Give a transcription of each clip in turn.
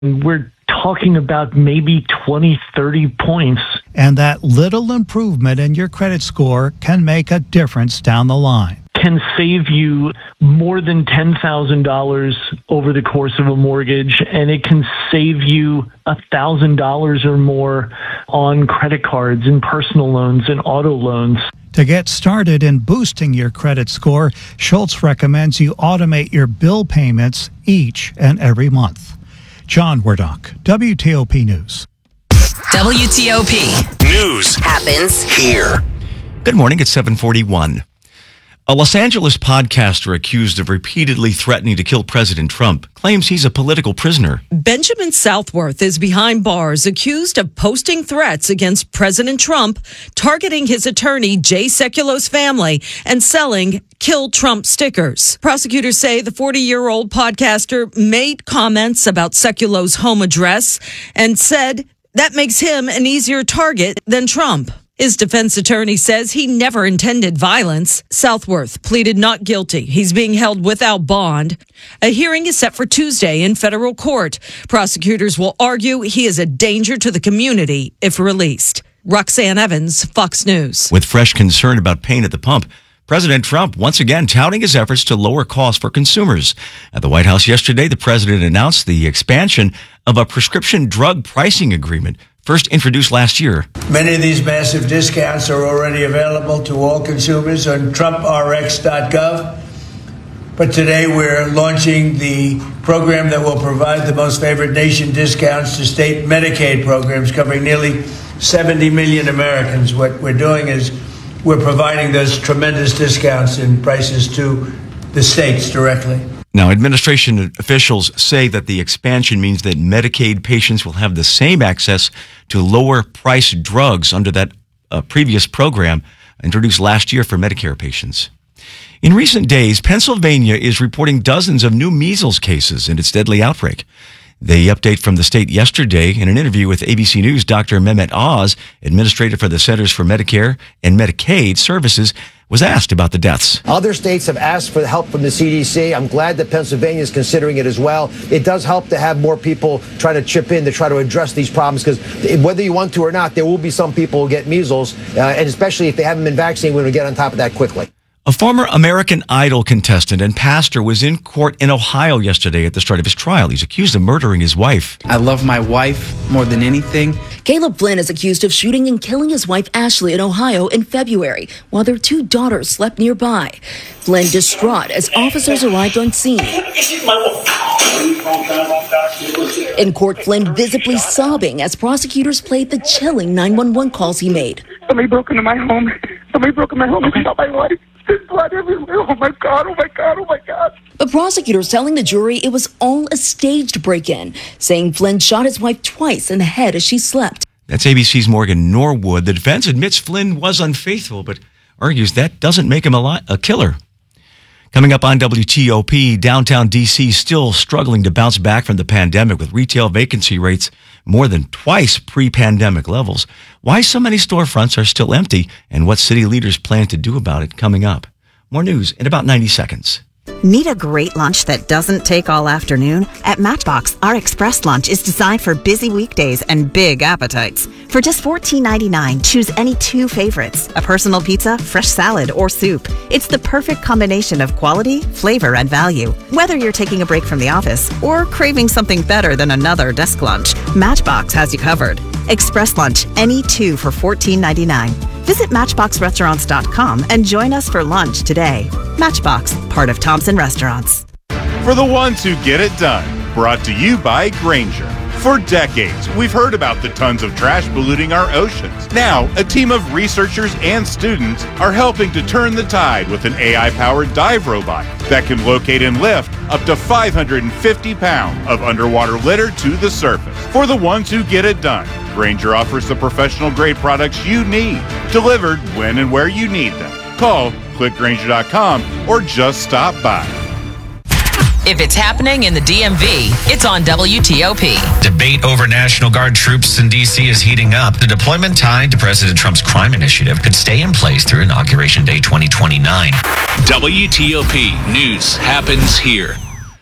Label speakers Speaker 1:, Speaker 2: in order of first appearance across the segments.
Speaker 1: We're talking about maybe 20, 30 points.
Speaker 2: And that little improvement in your credit score can make a difference down the line.
Speaker 1: Can save you more than $10,000 over the course of a mortgage, and it can save you $1,000 or more on credit cards and personal loans and auto loans.
Speaker 2: To get started in boosting your credit score, Schultz recommends you automate your bill payments each and every month. John Wardock, WTOP News.
Speaker 3: WTOP
Speaker 4: News
Speaker 3: happens
Speaker 4: here.
Speaker 5: Good morning, it's 7:41. A Los Angeles podcaster accused of repeatedly threatening to kill President Trump claims he's a political prisoner.
Speaker 6: Benjamin Southworth is behind bars, accused of posting threats against President Trump, targeting his attorney, Jay Sekulo's family, and selling Kill Trump stickers. Prosecutors say the 40-year-old podcaster made comments about Sekulo's home address and said that makes him an easier target than Trump. His defense attorney says he never intended violence. Southworth pleaded not guilty. He's being held without bond. A hearing is set for Tuesday in federal court. Prosecutors will argue he is a danger to the community if released. Roxanne Evans, Fox News.
Speaker 5: With fresh concern about pain at the pump, President Trump once again touting his efforts to lower costs for consumers. At the White House yesterday, the president announced the expansion of a prescription drug pricing agreement first introduced last year.
Speaker 7: Many of these massive discounts are already available to all consumers on TrumpRx.gov. But today we're launching the program that will provide the most favored nation discounts to state Medicaid programs covering nearly 70 million Americans. What we're doing is we're providing those tremendous discounts in prices to the states directly.
Speaker 5: Now, administration officials say that the expansion means that Medicaid patients will have the same access to lower price drugs under that previous program introduced last year for Medicare patients. In recent days, Pennsylvania is reporting dozens of new measles cases in its deadly outbreak. The update from the state yesterday in an interview with ABC News, Dr. Mehmet Oz, administrator for the Centers for Medicare and Medicaid Services, was asked about the deaths.
Speaker 8: Other states have asked for help from the CDC. I'm glad that Pennsylvania is considering it as well. It does help to have more people try to chip in to try to address these problems, because whether you want to or not, there will be some people who get measles, and especially if they haven't been vaccinated, we're going to get on top of that quickly.
Speaker 5: A former American Idol contestant and pastor was in court in Ohio yesterday at the start of his trial. He's accused of murdering his wife.
Speaker 9: I love my wife more than anything.
Speaker 10: Caleb Flynn is accused of shooting and killing his wife Ashley in Ohio in February while their two daughters slept nearby. Flynn distraught as officers arrived on scene. In court, Flynn visibly sobbing as prosecutors played the chilling 911 calls he made.
Speaker 11: Somebody broke into my home. Somebody broke into my home and shot my wife. There's blood everywhere. Oh my God, oh my God, oh my God.
Speaker 10: The prosecutors telling the jury it was all a staged break-in, saying Flynn shot his wife twice in the head as she slept.
Speaker 5: That's ABC's Morgan Norwood. The defense admits Flynn was unfaithful, but argues that doesn't make him a killer. Coming up on WTOP, downtown D.C. still struggling to bounce back from the pandemic with retail vacancy rates more than twice pre-pandemic levels. Why so many storefronts are still empty and what city leaders plan to do about it coming up. More news in about 90 seconds.
Speaker 12: Need a great lunch that doesn't take all afternoon? At Matchbox, our express lunch is designed for busy weekdays and big appetites. For just $14.99, choose any two favorites, a personal pizza, fresh salad, or soup. It's the perfect combination of quality, flavor, and value. Whether you're taking a break from the office or craving something better than another desk lunch, Matchbox has you covered. Express lunch, any two for $14.99. Visit MatchboxRestaurants.com and join us for lunch today. Matchbox, part of Thompson Restaurants.
Speaker 13: For the ones who get it done, brought to you by Grainger. For decades, we've heard about the tons of trash polluting our oceans. Now, a team of researchers and students are helping to turn the tide with an AI-powered dive robot that can locate and lift up to 550 pounds of underwater litter to the surface. For the ones who get it done, Grainger offers the professional-grade products you need, delivered when and where you need them. Call, click Grainger.com, or just stop by.
Speaker 3: If it's happening in the DMV, it's on WTOP.
Speaker 4: Debate over National Guard troops in D.C. is heating up. The deployment tied to President Trump's crime initiative could stay in place through Inauguration Day 2029. WTOP News happens here.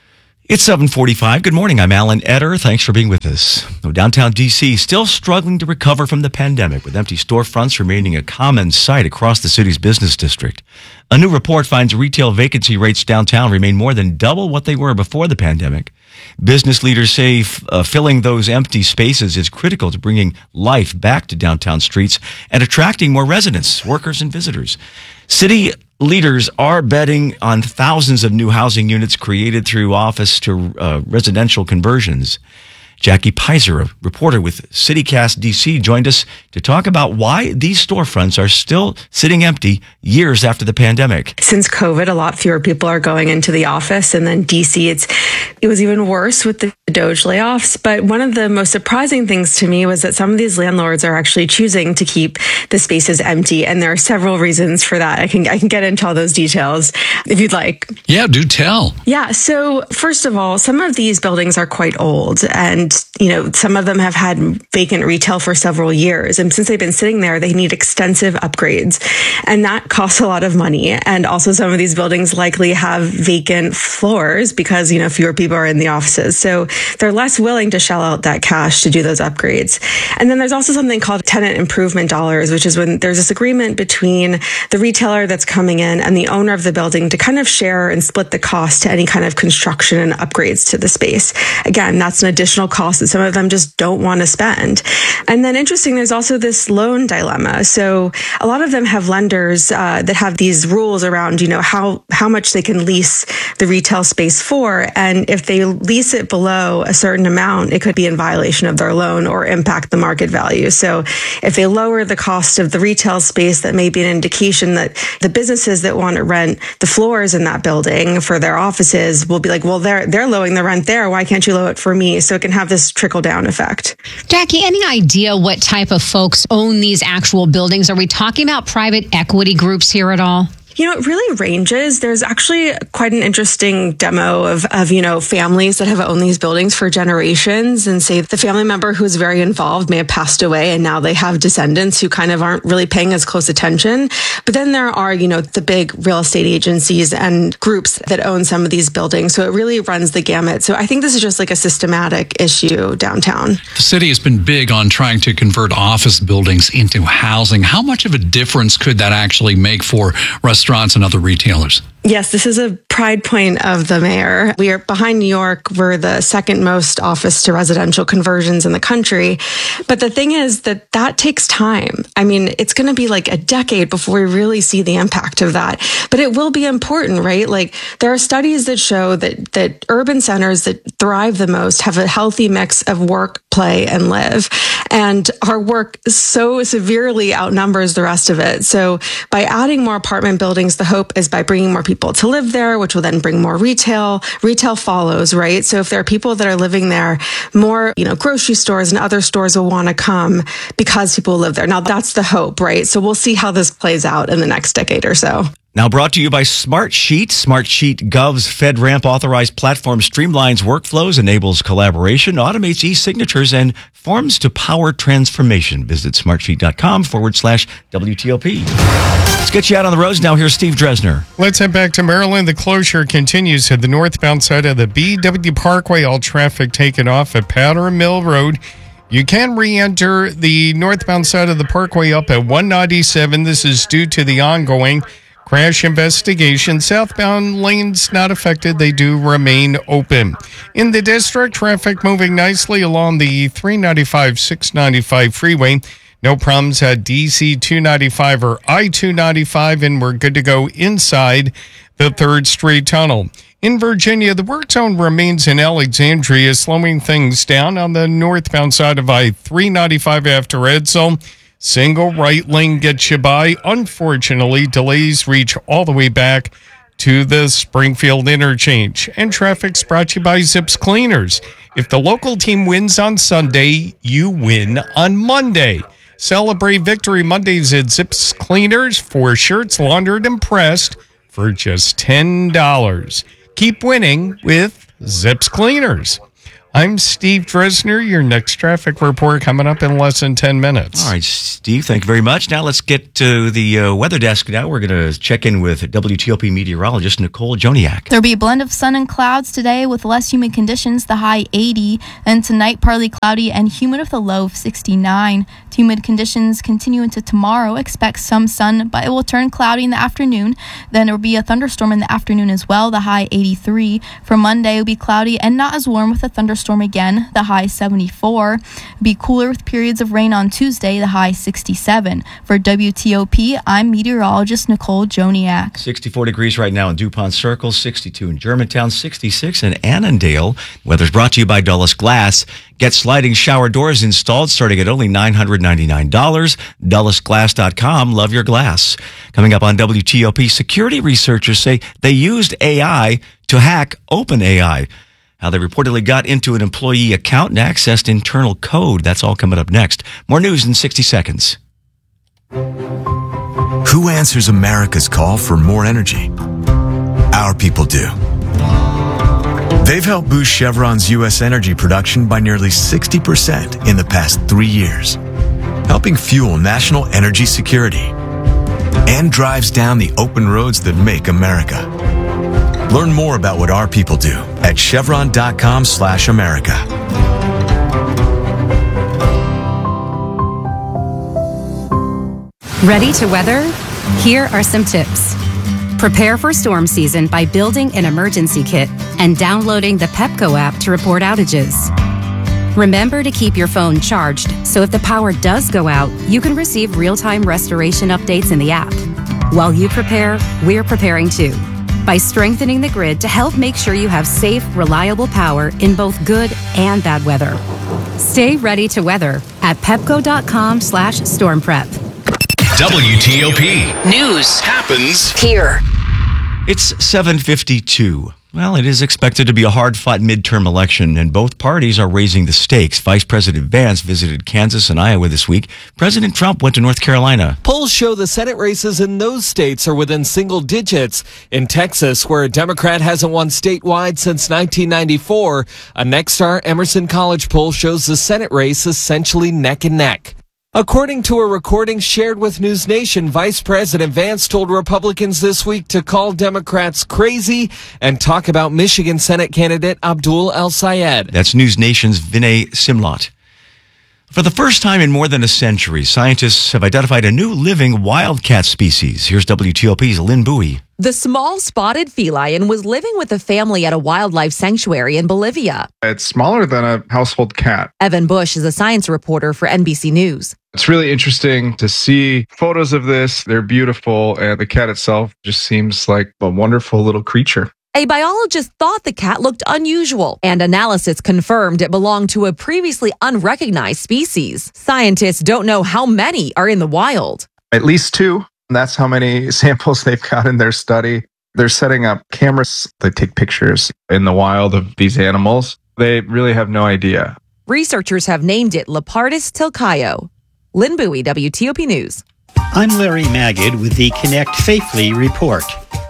Speaker 5: It's 7:45. Good morning. I'm Alan Eder. Thanks for being with us. Downtown D.C. still struggling to recover from the pandemic, with empty storefronts remaining a common sight across the city's business district. A new report finds retail vacancy rates downtown remain more than double what they were before the pandemic. Business leaders say filling those empty spaces is critical to bringing life back to downtown streets and attracting more residents, workers, and visitors. City leaders are betting on thousands of new housing units created through office to residential conversions. Jackie Pizer, a reporter with CityCast DC, joined us to talk about why these storefronts are still sitting empty years after the pandemic.
Speaker 14: Since COVID, a lot fewer people are going into the office, and then DC, it was even worse with the Doge layoffs. But one of the most surprising things to me was that some of these landlords are actually choosing to keep the spaces empty, and there are several reasons for that. I can get into all those details if you'd like.
Speaker 15: Yeah, do tell.
Speaker 14: Yeah, so first of all, some of these buildings are quite old, and some of them have had vacant retail for several years. And since they've been sitting there, they need extensive upgrades. And that costs a lot of money. And also some of these buildings likely have vacant floors because, fewer people are in the offices. So they're less willing to shell out that cash to do those upgrades. And then there's also something called tenant improvement dollars, which is when there's this agreement between the retailer that's coming in and the owner of the building to kind of share and split the cost to any kind of construction and upgrades to the space. Again, that's an additional cost that some of them just don't want to spend. And then interesting, there's also this loan dilemma. So a lot of them have lenders that have these rules around, how much they can lease the retail space for. And if they lease it below a certain amount, it could be in violation of their loan or impact the market value. So if they lower the cost of the retail space, that may be an indication that the businesses that want to rent the floors in that building for their offices will be like, well, they're lowering the rent there. Why can't you lower it for me? So it can have this trickle-down effect.
Speaker 16: Jackie, any idea what type of folks own these actual buildings? Are we talking about private equity groups here at all?
Speaker 14: It really ranges. There's actually quite an interesting demo of families that have owned these buildings for generations, and say the family member who was very involved may have passed away, and now they have descendants who kind of aren't really paying as close attention. But then there are, the big real estate agencies and groups that own some of these buildings. So it really runs the gamut. So I think this is just like a systematic issue downtown.
Speaker 15: The city has been big on trying to convert office buildings into housing. How much of a difference could that actually make for restaurants and other retailers?
Speaker 14: Yes, this is a pride point of the mayor. We are behind New York. We're the second most office to residential conversions in the country. But the thing is that takes time. I mean, it's going to be like a decade before we really see the impact of that. But it will be important, right? Like there are studies that show that urban centers that thrive the most have a healthy mix of work, play, and live. And our work so severely outnumbers the rest of it. So by adding more apartment buildings, the hope is by bringing more people to live there, which will then bring more retail. Retail follows, right? So if there are people that are living there, more, grocery stores and other stores will want to come because people live there. Now that's the hope, right? So we'll see how this plays out in the next decade or so.
Speaker 5: Now brought to you by Smartsheet. Smartsheet Gov's FedRAMP authorized platform streamlines workflows, enables collaboration, automates e-signatures, and forms to power transformation. Visit smartsheet.com/WTOP. Let's get you out on the roads now. Here's Steve Dresner.
Speaker 17: Let's head back to Maryland. The closure continues at the northbound side of the BW Parkway. All traffic taken off at Powder Mill Road. You can re-enter the northbound side of the parkway up at 197. This is due to the ongoing crash investigation. Southbound lanes not affected. They do remain open. In the district, traffic moving nicely along the 395-695 freeway. No problems at DC 295 or I-295, and we're good to go inside the 3rd Street Tunnel. In Virginia, the work zone remains in Alexandria, slowing things down on the northbound side of I-395 after Edsel. Single right lane gets you by. Unfortunately, delays reach all the way back to the Springfield interchange. And traffic's brought to you by Zips Cleaners. If the local team wins on Sunday, you win on Monday. Celebrate Victory Mondays at Zips Cleaners for shirts laundered and pressed for just $10. Keep winning with Zips Cleaners. I'm Steve Dresner. Your next traffic report coming up in less than 10 minutes.
Speaker 5: All right, Steve, thank you very much. Now let's get to the weather desk. Now we're going to check in with WTOP meteorologist Nicole Joniak.
Speaker 18: There'll be a blend of sun and clouds today with less humid conditions, the high 80, and tonight partly cloudy and humid with a low of 69. Humid conditions continue into tomorrow. Expect some sun, but it will turn cloudy in the afternoon. Then there will be a thunderstorm in the afternoon as well, the high 83. For Monday, it will be cloudy and not as warm with a thunderstorm again, the high 74. It'll be cooler with periods of rain on Tuesday, the high 67. For WTOP, I'm meteorologist Nicole Joniak.
Speaker 5: 64 degrees right now in DuPont Circle, 62 in Germantown, 66 in Annandale. Weather's brought to you by Dulles Glass. Get sliding shower doors installed starting at only $999. DullesGlass.com. Love your glass. Coming up on WTOP, security researchers say they used AI to hack OpenAI. How they reportedly got into an employee account and accessed internal code. That's all coming up next. More news in 60 seconds.
Speaker 19: Who answers America's call for more energy? Our people do. They've helped boost Chevron's U.S. energy production by nearly 60% in the past 3 years, helping fuel national energy security, and drives down the open roads that make America. Learn more about what our people do at chevron.com/America.
Speaker 20: Ready to weather? Here are some tips. Prepare for storm season by building an emergency kit and downloading the Pepco app to report outages. Remember to keep your phone charged so if the power does go out, you can receive real-time restoration updates in the app. While you prepare, we're preparing too, by strengthening the grid to help make sure you have safe, reliable power in both good and bad weather. Stay ready to weather at pepco.com/stormprep.
Speaker 4: WTOP.
Speaker 3: News
Speaker 4: happens
Speaker 3: here.
Speaker 5: It's 7:52. Well, it is expected to be a hard-fought midterm election, and both parties are raising the stakes. Vice President Vance visited Kansas and Iowa this week. President Trump went to North Carolina.
Speaker 21: Polls show the Senate races in those states are within single digits. In Texas, where a Democrat hasn't won statewide since 1994, a Nexstar Emerson College poll shows the Senate race essentially neck and neck. According to a recording shared with News Nation, Vice President Vance told Republicans this week to call Democrats crazy and talk about Michigan Senate candidate Abdul El-Sayed.
Speaker 5: That's News Nation's Vinay Simlot. For the first time in more than a century, scientists have identified a new living wildcat species. Here's WTOP's Lynn Bowie.
Speaker 22: The small spotted feline was living with a family at a wildlife sanctuary in Bolivia.
Speaker 23: It's smaller than a household cat.
Speaker 22: Evan Bush is a science reporter for NBC News.
Speaker 23: It's really interesting to see photos of this. They're beautiful, and the cat itself just seems like a wonderful little creature.
Speaker 22: A biologist thought the cat looked unusual, and analysis confirmed it belonged to a previously unrecognized species. Scientists don't know how many are in the wild.
Speaker 23: At least 2. That's how many samples they've got in their study. They're setting up cameras that take pictures in the wild of these animals. They really have no idea.
Speaker 22: Researchers have named it Lepardus tilcaio. Lynn Bowie, WTOP News.
Speaker 24: I'm Larry Magid with the Connect Safely report.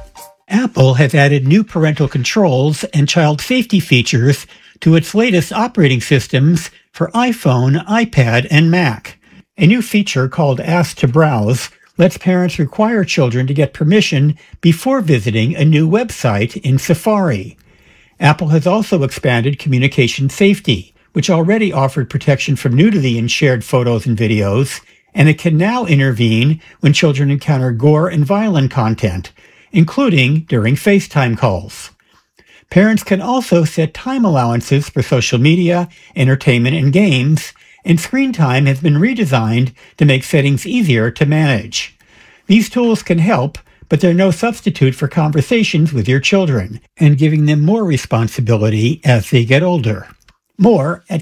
Speaker 24: Apple has added new parental controls and child safety features to its latest operating systems for iPhone, iPad, and Mac. A new feature called Ask to Browse lets parents require children to get permission before visiting a new website in Safari. Apple has also expanded communication safety, which already offered protection from nudity in shared photos and videos, and it can now intervene when children encounter gore and violent content, including during FaceTime calls. Parents can also set time allowances for social media, entertainment, and games, and screen time has been redesigned to make settings easier to manage. These tools can help, but they're no substitute for conversations with your children and giving them more responsibility as they get older. More at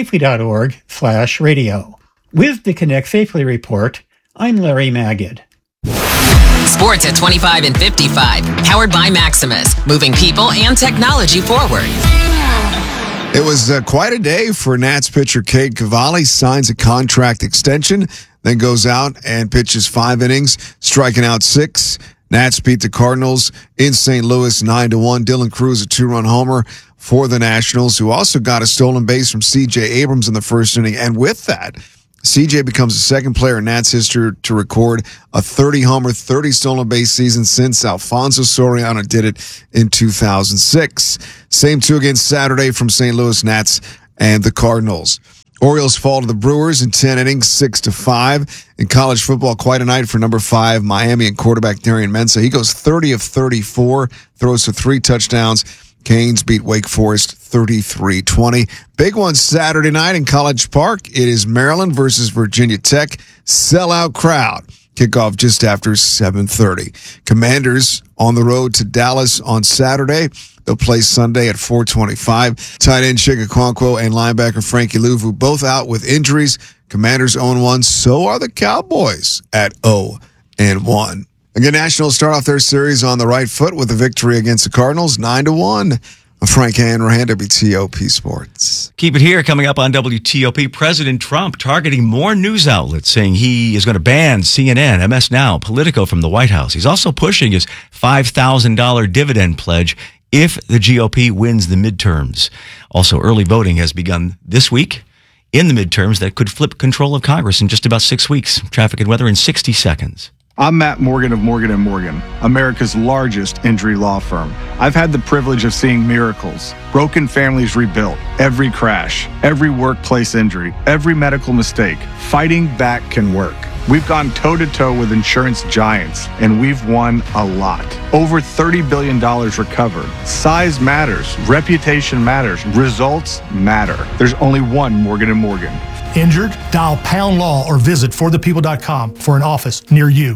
Speaker 24: connectsafely.org/radio. With the Connect Safely report, I'm Larry Magid.
Speaker 3: Sports at 25 and 55. Powered by Maximus. Moving people and technology forward.
Speaker 25: It was quite a day for Nats pitcher Cade Cavalli. Signs a contract extension, then goes out and pitches 5 innings, striking out 6. Nats beat the Cardinals in St. Louis 9-1. Dylan Cruz a 2-run homer. for the Nationals, who also got a stolen base from C.J. Abrams in the first inning. And with that, C.J. becomes the second player in Nats history to record a 30-homer, 30 stolen base season since Alfonso Soriano did it in 2006. Same two again Saturday from St. Louis Nats and the Cardinals. Orioles fall to the Brewers in 10 innings, 6-5. In college football, quite a night for number 5 Miami and quarterback Darian Mensah. He goes 30 of 34, throws for 3 touchdowns. Canes beat Wake Forest 33-20. Big one Saturday night in College Park. It is Maryland versus Virginia Tech. Sellout crowd. Kickoff just after 7:30. Commanders on the road to Dallas on Saturday. They'll play Sunday at 4:25. Tight end Chig Okonkwo and linebacker Frankie Louvu both out with injuries. Commanders 0-1. So are the Cowboys at 0-1. Again, Nationals start off their series on the right foot with a victory against the Cardinals, 9-1. Frank Hanrahan, WTOP Sports.
Speaker 5: Keep it here. Coming up on WTOP, President Trump targeting more news outlets, saying he is going to ban CNN, MS Now, Politico from the White House. He's also pushing his $5,000 dividend pledge if the GOP wins the midterms. Also, early voting has begun this week in the midterms that could flip control of Congress in just about 6 weeks. Traffic and weather in 60 seconds.
Speaker 1: I'm Matt Morgan of Morgan & Morgan, America's largest injury law firm. I've had the privilege of seeing miracles, broken families rebuilt, every crash, every workplace injury, every medical mistake. Fighting back can work. We've gone toe-to-toe with insurance giants, and we've won a lot. Over $30 billion recovered. Size matters. Reputation matters. Results matter. There's only one Morgan & Morgan.
Speaker 2: Injured? Dial Pound Law or visit forthepeople.com for an office near you.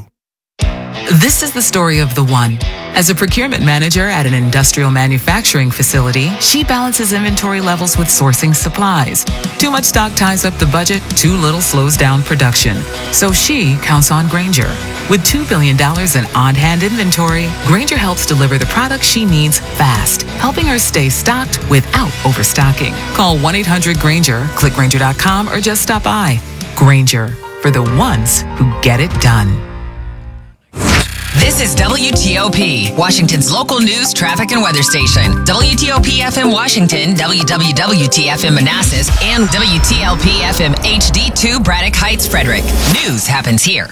Speaker 6: This is the story of the one. As a procurement manager at an industrial manufacturing facility, she balances inventory levels with sourcing supplies. Too much stock ties up the budget, too little slows down production. So she counts on Grainger. With $2 billion in on-hand inventory, Grainger helps deliver the products she needs fast, helping her stay stocked without overstocking. Call 1-800-GRAINGER, click Grainger.com, or just stop by. Grainger, for the ones who get it done.
Speaker 3: This is WTOP, Washington's local news, traffic, and weather station. WTOP FM Washington, WWWT-FM Manassas, and WTLP FM HD2 Braddock Heights, Frederick. News happens here.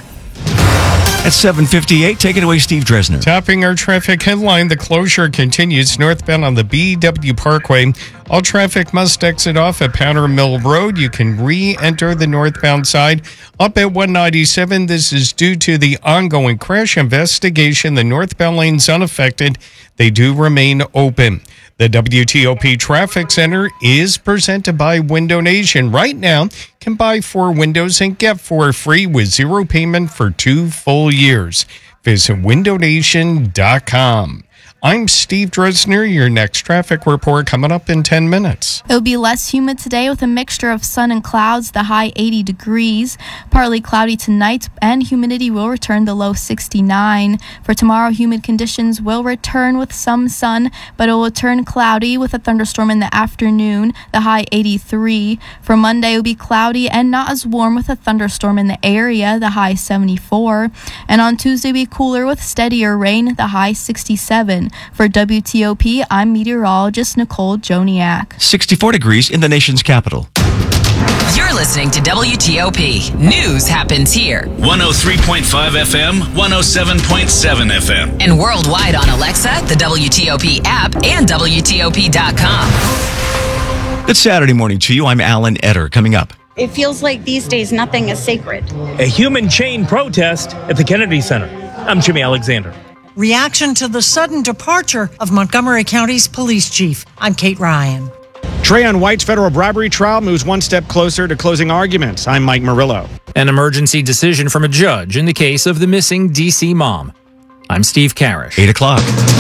Speaker 5: At 7:58, take it away, Steve Dresner.
Speaker 17: Topping our traffic headline, the closure continues northbound on the BW Parkway. All traffic must exit off at Powder Mill Road. You can re-enter the northbound side up at 197. This is due to the ongoing crash investigation. The northbound lane's unaffected. They do remain open. The WTOP Traffic Center is presented by Window Nation. Right now, can buy 4 windows and get 4 free with 0 payment for 2 full years. Visit windownation.com. I'm Steve Dresner. Your next traffic report coming up in 10 minutes.
Speaker 18: It'll be less humid today with a mixture of sun and clouds, the high 80 degrees. Partly cloudy tonight, and humidity will return the low 69. For tomorrow, humid conditions will return with some sun, but it will turn cloudy with a thunderstorm in the afternoon, the high 83. For Monday, it will be cloudy and not as warm with a thunderstorm in the area, the high 74. And on Tuesday, it will be cooler with steadier rain, the high 67. For WTOP, I'm meteorologist Nicole Joniak.
Speaker 5: 64 degrees in the nation's capital.
Speaker 3: You're listening to WTOP. News happens here.
Speaker 7: 103.5 FM, 107.7 FM.
Speaker 3: And worldwide on Alexa, the WTOP app, and WTOP.com.
Speaker 5: Good Saturday morning to you. I'm Alan Etter. Coming up.
Speaker 8: It feels like these days nothing is sacred.
Speaker 26: A human chain protest at the Kennedy Center. I'm Jimmy Alexander.
Speaker 27: Reaction to the sudden departure of Montgomery County's police chief. I'm Kate Ryan.
Speaker 28: Trayon White's federal bribery trial moves one step closer to closing arguments. I'm Mike Murillo.
Speaker 29: An emergency decision from a judge in the case of the missing D.C. mom. I'm Steve Karish.
Speaker 5: 8 o'clock.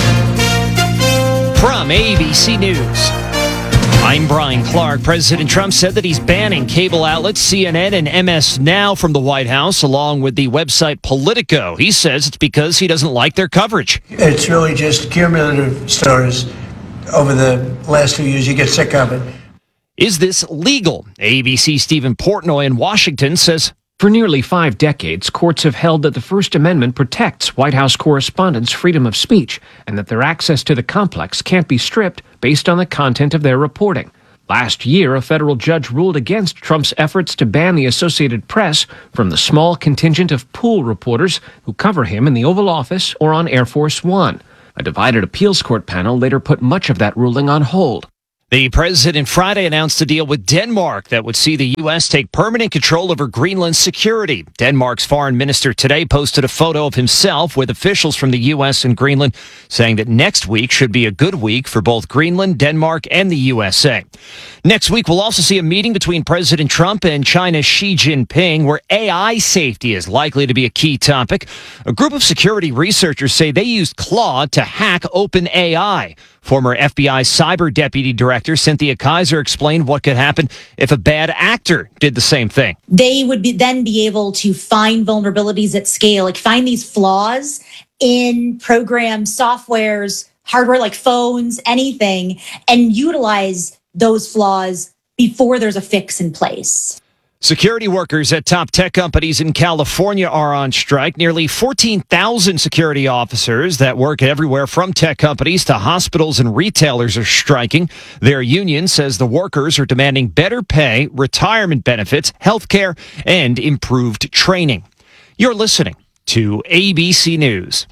Speaker 30: From ABC News, I'm Brian Clark. President Trump said that he's banning cable outlets CNN and MS Now from the White House, along with the website Politico. He says it's because he doesn't like their coverage.
Speaker 31: It's really just cumulative stories over the last few years. You get sick of it.
Speaker 30: Is this legal? ABC Stephen Portnoy in Washington says
Speaker 4: For nearly 5 decades, courts have held that the First Amendment protects White House correspondents' freedom of speech and that their access to the complex can't be stripped based on the content of their reporting. Last year, a federal judge ruled against Trump's efforts to ban the Associated Press from the small contingent of pool reporters who cover him in the Oval Office or on Air Force One. A divided appeals court panel later put much of that ruling on hold.
Speaker 30: The president Friday announced a deal with Denmark that would see the U.S. take permanent control over Greenland's security. Denmark's foreign minister today posted a photo of himself with officials from the U.S. and Greenland, saying that next week should be a good week for both Greenland, Denmark, and the USA. Next week, we'll also see a meeting between President Trump and China's Xi Jinping, where AI safety is likely to be a key topic. A group of security researchers say they used Claude to hack OpenAI. Former FBI cyber deputy director Cynthia Kaiser explained what could happen if a bad actor did the same thing.
Speaker 9: They would then be able to find vulnerabilities at scale, like find these flaws in programs, softwares, hardware like phones, anything, and utilize those flaws before there's a fix in place.
Speaker 30: Security workers at top tech companies in California are on strike. Nearly 14,000 security officers that work everywhere from tech companies to hospitals and retailers are striking. Their union says the workers are demanding better pay, retirement benefits, health care, and improved training. You're listening to ABC News.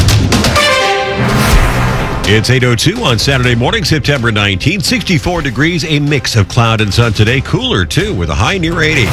Speaker 10: It's 8:02 on Saturday morning, September 19th. 64 degrees, a mix of cloud and sun today. Cooler, too, with a high near 80.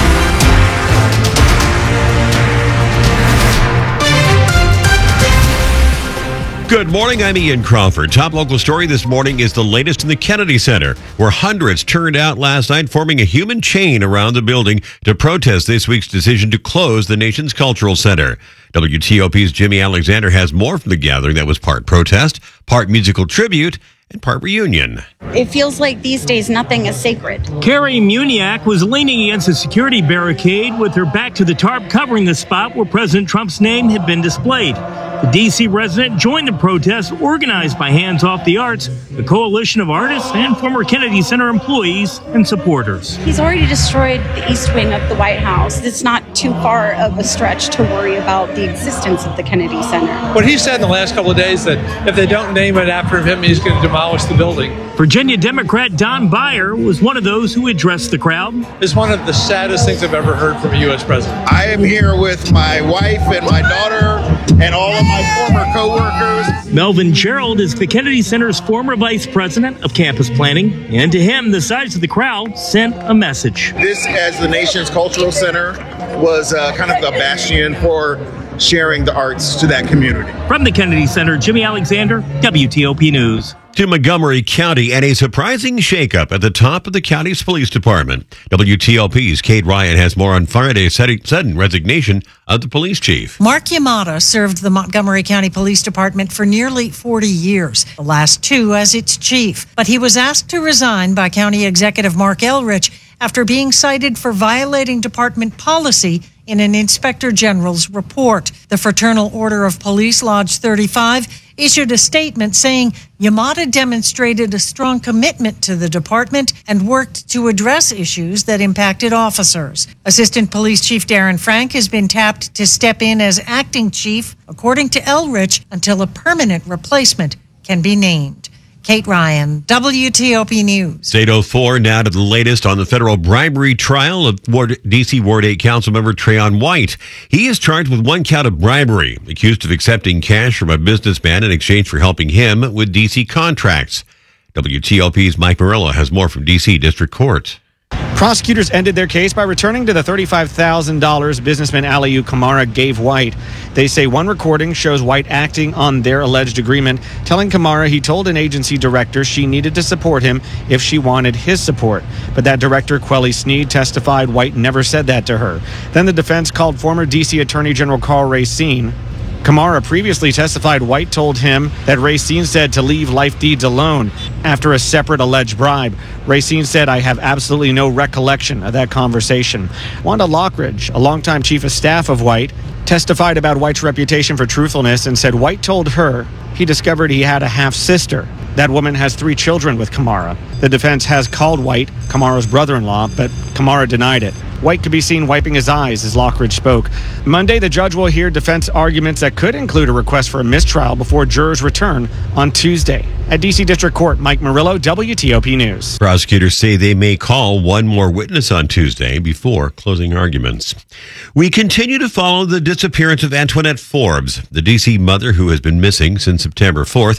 Speaker 10: Good morning, I'm Ian Crawford. Top local story this morning is the latest in the Kennedy Center, where hundreds turned out last night, forming a human chain around the building to protest this week's decision to close the nation's cultural center. WTOP's Jimmy Alexander has more from the gathering that was part protest, part musical tribute, and part reunion.
Speaker 8: It feels like these days nothing is sacred.
Speaker 26: Carrie Muniak was leaning against a security barricade with her back to the tarp covering the spot where President Trump's name had been displayed. The D.C. resident joined the protest organized by Hands Off the Arts, a coalition of artists and former Kennedy Center employees and supporters.
Speaker 8: He's already destroyed the east wing of the White House. It's not too far of a stretch to worry about the existence of the Kennedy Center.
Speaker 11: What he said in the last couple of days that if they don't name it after him, he's going to demolish the building.
Speaker 26: Virginia Democrat Don Beyer was one of those who addressed the crowd.
Speaker 11: It's one of the saddest things I've ever heard from a U.S. president.
Speaker 12: I am here with my wife and my daughter and all of my former co-workers.
Speaker 26: Melvin Gerald is the Kennedy Center's former vice president of campus planning, and to him, the size of the crowd sent a message.
Speaker 12: This, as the nation's cultural center, was kind of the bastion for sharing the arts to that community.
Speaker 26: From the Kennedy Center, Jimmy Alexander, WTOP News.
Speaker 10: To Montgomery County and a surprising shakeup at the top of the county's police department. WTOP's Kate Ryan has more on Friday's sudden resignation of the police chief.
Speaker 27: Mark Yamada served the Montgomery County Police Department for nearly 40 years, the last 2 as its chief. But he was asked to resign by County Executive Mark Elrich after being cited for violating department policy in an Inspector General's report. The Fraternal Order of Police Lodge 35 issued a statement saying Yamada demonstrated a strong commitment to the department and worked to address issues that impacted officers. Assistant Police Chief Darren Frank has been tapped to step in as acting chief, according to Elrich, until a permanent replacement can be named. Kate Ryan, WTOP News.
Speaker 10: 8:04 now to the latest on the federal bribery trial of D.C. Ward 8 Councilmember Trayon White. He is charged with 1 count of bribery, accused of accepting cash from a businessman in exchange for helping him with D.C. contracts. WTOP's Mike Murillo has more from D.C. District Court.
Speaker 28: Prosecutors ended their case by returning to the $35,000 businessman Aliu Kamara gave White. They say one recording shows White acting on their alleged agreement, telling Kamara he told an agency director she needed to support him if she wanted his support. But that director, Quelly Sneed, testified White never said that to her. Then the defense called former D.C. Attorney General Karl Racine. Kamara previously testified White told him that Racine said to leave life deeds alone after a separate alleged bribe. Racine said, "I have absolutely no recollection of that conversation." Wanda Lockridge, a longtime chief of staff of White, testified about White's reputation for truthfulness and said White told her he discovered he had a half-sister. That woman has 3 children with Kamara. The defense has called White Kamara's brother-in-law, but Kamara denied it. White could be seen wiping his eyes as Lockridge spoke. Monday, the judge will hear defense arguments that could include a request for a mistrial before jurors return on Tuesday. At D.C. District Court, Mike Murillo, WTOP News.
Speaker 10: Prosecutors say they may call one more witness on Tuesday before closing arguments. We continue to follow the disappearance of Antoinette Forbes, the D.C. mother who has been missing since September 4th.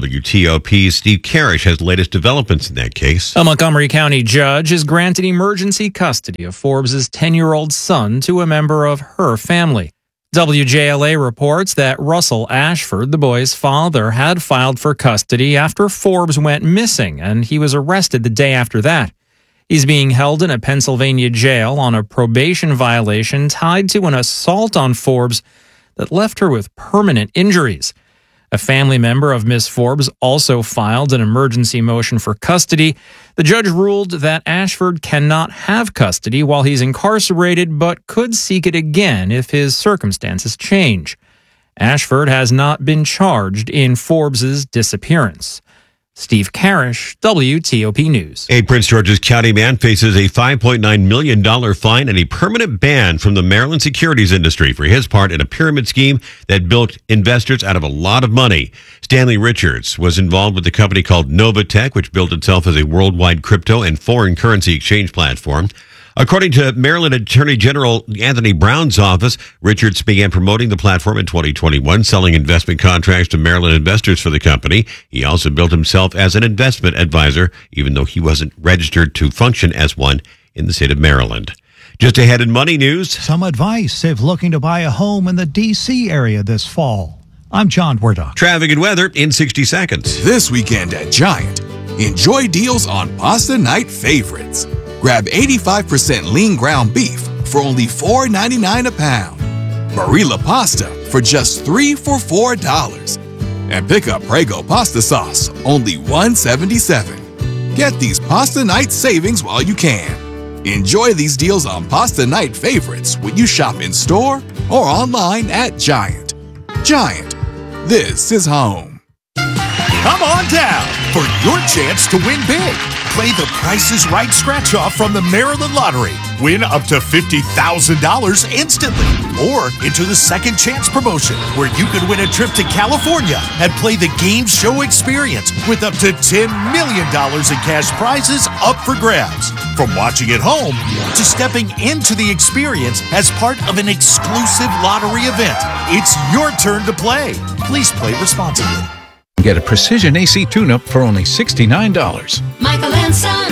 Speaker 10: WTOP's Steve Karish has the latest developments in that case.
Speaker 29: A Montgomery County judge has granted emergency custody of Forbes' 10-year-old son to a member of her family. WJLA reports that Russell Ashford, the boy's father, had filed for custody after Forbes went missing, and he was arrested the day after that. He's being held in a Pennsylvania jail on a probation violation tied to an assault on Forbes that left her with permanent injuries. A family member of Miss Forbes also filed an emergency motion for custody. The judge ruled that Ashford cannot have custody while he's incarcerated, but could seek it again if his circumstances change. Ashford has not been charged in Forbes' disappearance. Steve Karish, WTOP News.
Speaker 10: A Prince George's County man faces a $5.9 million fine and a permanent ban from the Maryland securities industry for his part in a pyramid scheme that built investors out of a lot of money. Stanley Richards was involved with a company called Novatech, which built itself as a worldwide crypto and foreign currency exchange platform. According to Maryland Attorney General Anthony Brown's office, Richards began promoting the platform in 2021, selling investment contracts to Maryland investors for the company. He also built himself as an investment advisor, even though he wasn't registered to function as one in the state of Maryland. Just ahead in Money News.
Speaker 13: Some advice if looking to buy a home in the D.C. area this fall. I'm John Wardock.
Speaker 10: Traffic and weather in 60 seconds.
Speaker 14: This weekend at Giant, enjoy deals on Pasta Night favorites. Grab 85% lean ground beef for only $4.99 a pound. Barilla pasta for just $3 for $4. And pick up Prego pasta sauce, only $1.77. Get these Pasta Night savings while you can. Enjoy these deals on Pasta Night favorites when you shop in store or online at Giant. Giant, this is home.
Speaker 15: Come on down for your chance to win big. Play the Price is Right scratch-off from the Maryland Lottery. Win up to $50,000 instantly. Or enter the Second Chance promotion, where you could win a trip to California and play the game show experience with up to $10 million in cash prizes up for grabs. From watching at home to stepping into the experience as part of an exclusive lottery event, it's your turn to play. Please play responsibly.
Speaker 16: Get a precision AC tune-up for only $69.
Speaker 19: Michael and Son.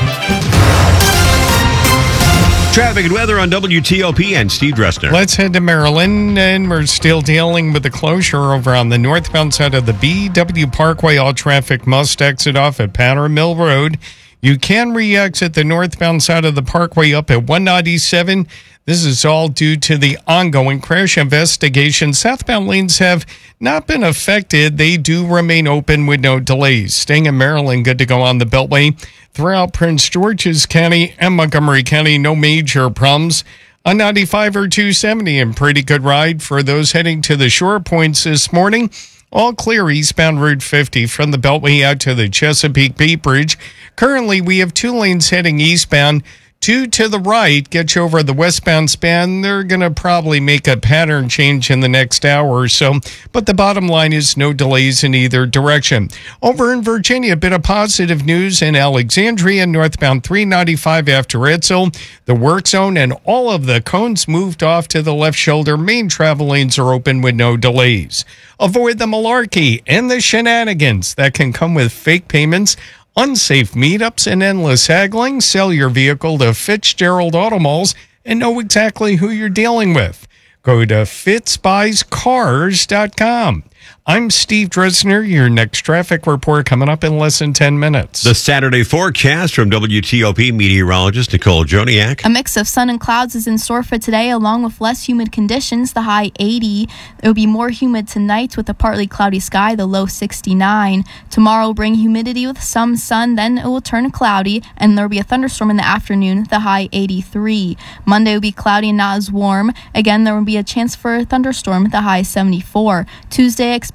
Speaker 10: Traffic and weather on WTOP and Steve Dressner.
Speaker 17: Let's head to Maryland, and we're still dealing with the closure over on the northbound side of the BW Parkway. All traffic must exit off at Powder Mill Road. You can re-exit the northbound side of the parkway up at 197. This is all due to the ongoing crash investigation. Southbound lanes have not been affected. They do remain open with no delays. Staying in Maryland, good to go on the Beltway. Throughout Prince George's County and Montgomery County, no major problems. On 95 or 270, and pretty good ride for those heading to the shore points this morning. All clear eastbound Route 50 from the Beltway out to the Chesapeake Bay Bridge. Currently, we have 2 lanes heading eastbound. 2 to the right get you over the westbound span. They're going to probably make a pattern change in the next hour or so, but the bottom line is no delays in either direction. Over in Virginia, a bit of positive news in Alexandria, northbound 395 after Edsel. The work zone and all of the cones moved off to the left shoulder. Main travel lanes are open with no delays. Avoid the malarkey and the shenanigans that can come with fake payments, unsafe meetups, and endless haggling. Sell your vehicle to Fitzgerald Auto Malls and know exactly who you're dealing with. Go to fitzbuyscars.com. I'm Steve Dressner. Your next traffic report coming up in less than 10 minutes.
Speaker 10: The Saturday forecast from WTOP meteorologist Nicole Joniak.
Speaker 18: A mix of sun and clouds is in store for today, along with less humid conditions, the high 80. It will be more humid tonight with a partly cloudy sky, the low 69. Tomorrow will bring humidity with some sun, then it will turn cloudy, and there will be a thunderstorm in the afternoon, the high 83. Monday will be cloudy and not as warm. Again, there will be a chance for a thunderstorm, the high 74. Tuesday, expect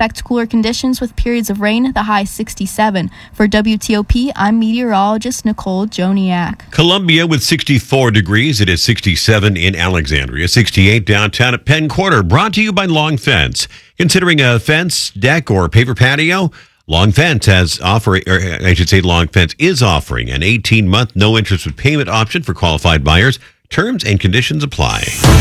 Speaker 18: expect cooler conditions with periods of rain, the high 67. For WTOP, I'm meteorologist Nicole Joniak.
Speaker 10: Columbia with 64 degrees. It is 67 in Alexandria, 68 downtown at Penn Quarter. Brought to you by Long Fence. Considering a fence, deck, or paver patio, Long Fence is offering an 18-month no interest with payment option for qualified buyers. Terms and conditions apply.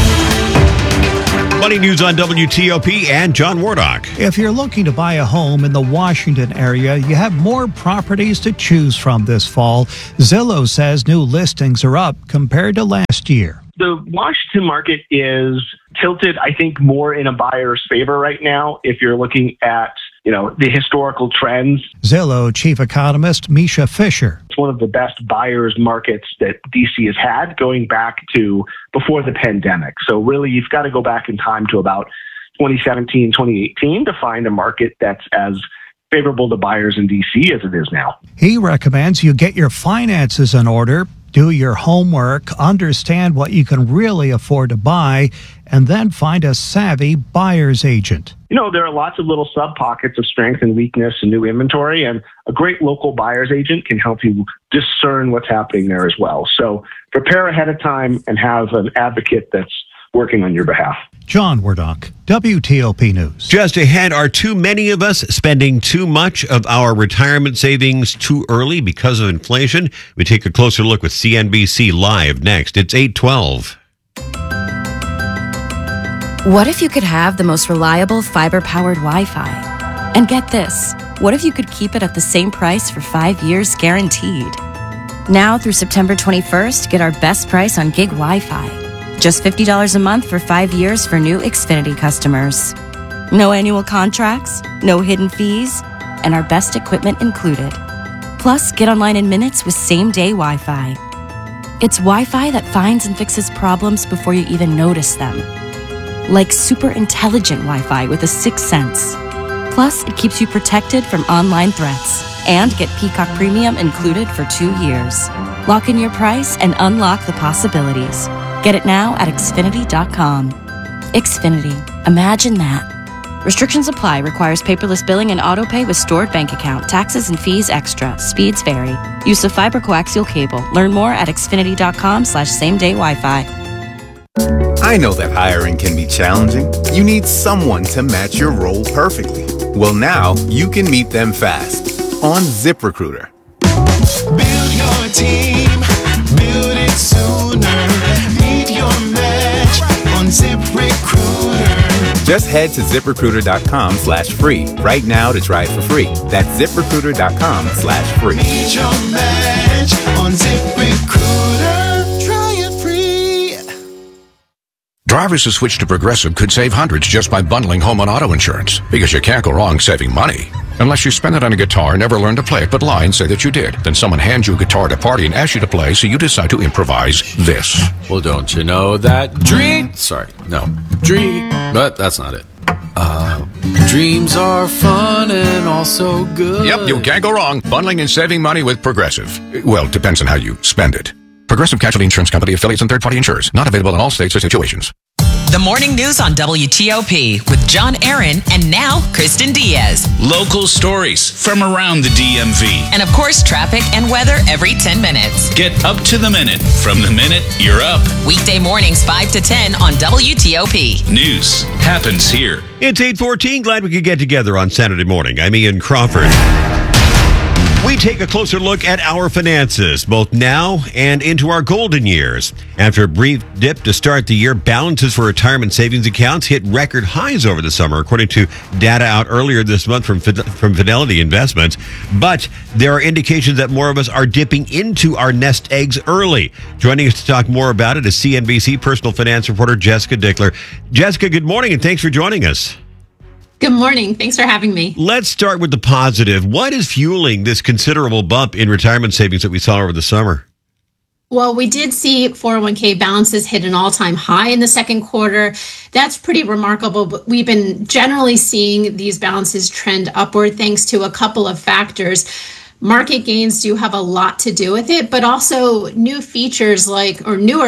Speaker 10: Money news on WTOP and John Wardock.
Speaker 13: If you're looking to buy a home in the Washington area, you have more properties to choose from this fall. Zillow says new listings are up compared to last year.
Speaker 1: The Washington market is tilted, I think, more in a buyer's favor right now if you're looking at, the historical trends.
Speaker 13: Zillow chief economist Misha Fisher.
Speaker 1: It's one of the best buyer's markets that DC has had going back to before the pandemic. So really, you've got to go back in time to about 2017, 2018 to find a market that's as favorable to buyers in DC as it is now.
Speaker 13: He recommends you get your finances in order, do your homework, understand what you can really afford to buy, and then find a savvy buyer's agent.
Speaker 1: There are lots of little sub-pockets of strength and weakness and new inventory, and a great local buyer's agent can help you discern what's happening there as well. So prepare ahead of time and have an advocate that's working on your behalf.
Speaker 13: John Wardock, WTOP News.
Speaker 10: Just ahead, are too many of us spending too much of our retirement savings too early because of inflation? We take a closer look with CNBC Live next. It's 8:12.
Speaker 2: What if you could have the most reliable fiber-powered Wi-Fi? And get this, what if you could keep it at the same price for 5 years guaranteed? Now through September 21st, get our best price on gig Wi-Fi. Just $50 a month for 5 years for new Xfinity customers. No annual contracts, no hidden fees, and our best equipment included. Plus, get online in minutes with same-day Wi-Fi. It's Wi-Fi that finds and fixes problems before you even notice them. Like super intelligent Wi-Fi with a sixth sense. Plus, it keeps you protected from online threats. And get Peacock Premium included for 2 years. Lock in your price and unlock the possibilities. Get it now at Xfinity.com. Xfinity. Imagine that. Restrictions apply. Requires paperless billing and autopay with stored bank account. Taxes and fees extra. Speeds vary. Use of fiber coaxial cable. Learn more at Xfinity.com/same-day Wi-Fi.
Speaker 6: I know that hiring can be challenging. You need someone to match your role perfectly. Well, now you can meet them fast on ZipRecruiter.
Speaker 7: Build your team, build it sooner. Meet your match on ZipRecruiter.
Speaker 6: Just head to ZipRecruiter.com/free right now to try it for free. That's ZipRecruiter.com/free.
Speaker 7: Meet your match on ZipRecruiter. Try it free.
Speaker 19: Drivers who switch to Progressive could save hundreds just by bundling home and auto insurance, because you can't go wrong saving money. Unless you spend it on a guitar and never learn to play it but lie and say that you did. Then someone hands you a guitar at a party and asks you to play, so you decide to improvise this.
Speaker 20: Well, don't you know that but that's not it. Dreams are fun and also good.
Speaker 19: Yep, you can't go wrong bundling and saving money with Progressive. Well, depends on how you spend it. Progressive Casualty Insurance Company, affiliates, and third-party insurers. Not available in all states or situations.
Speaker 3: The morning news on WTOP with John Aaron and now Kristen Diaz.
Speaker 21: Local stories from around the DMV.
Speaker 3: And of course, traffic and weather every 10 minutes.
Speaker 21: Get up to the minute from the minute you're up.
Speaker 3: Weekday mornings 5 to 10 on WTOP.
Speaker 21: News happens here.
Speaker 10: It's 8:14. Glad we could get together on Saturday morning. I'm Ian Crawford. We take a closer look at our finances, both now and into our golden years. After a brief dip to start the year, balances for retirement savings accounts hit record highs over the summer, according to data out earlier this month from Fidelity Investments. But there are indications that more of us are dipping into our nest eggs early. Joining us to talk more about it is CNBC personal finance reporter Jessica Dickler. Jessica, good morning, and thanks for joining us.
Speaker 22: Good morning. Thanks for having me.
Speaker 10: Let's start with the positive. What is fueling this considerable bump in retirement savings that we saw over the summer?
Speaker 22: Well, we did see 401k balances hit an all-time high in the second quarter. That's pretty remarkable, but we've been generally seeing these balances trend upward thanks to a couple of factors. market gains do have a lot to do with it, but also newer features like